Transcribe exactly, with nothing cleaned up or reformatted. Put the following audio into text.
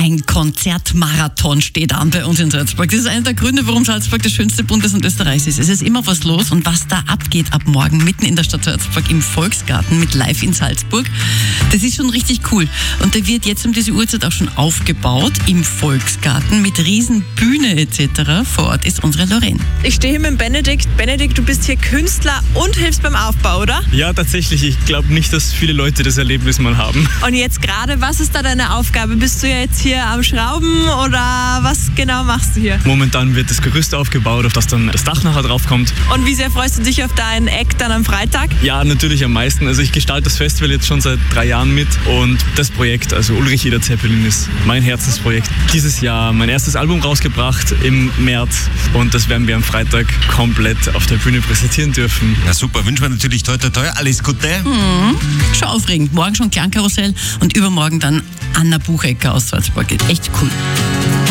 Ein Konzertmarathon steht an bei uns in Salzburg. Das ist einer der Gründe, warum Salzburg das schönste Bundesland Österreichs ist. Es ist immer was los und was da abgeht ab morgen mitten in der Stadt Salzburg im Volksgarten mit Live in Salzburg, das ist schon richtig cool. Und der wird jetzt um diese Uhrzeit auch schon aufgebaut im Volksgarten mit riesen Bühne et cetera. Vor Ort ist unsere Lorraine. Ich stehe hier mit Benedikt. Benedikt, du bist hier Künstler und hilfst beim Aufbau, oder? Ja, tatsächlich. Ich glaube nicht, dass viele Leute das Erlebnis mal haben. Und jetzt gerade, was ist da deine Aufgabe? Bist du jetzt hier am Schrauben oder was genau machst du hier? Momentan wird das Gerüst aufgebaut, auf das dann das Dach nachher drauf kommt. Und wie sehr freust du dich auf deinen Act dann am Freitag? Ja, natürlich am meisten. Also ich gestalte das Festival jetzt schon seit drei Jahren mit und das Projekt, also Ulrich Eder Zeppelin, ist mein Herzensprojekt. Dieses Jahr mein erstes Album rausgebracht im März und das werden wir am Freitag komplett auf der Bühne präsentieren dürfen. Na super, wünschen wir natürlich toi toi toi, alles Gute. Mhm. Schon aufregend. Morgen schon Klangkarussell und übermorgen dann Anna Buchecker aus Salzburg. Echt cool.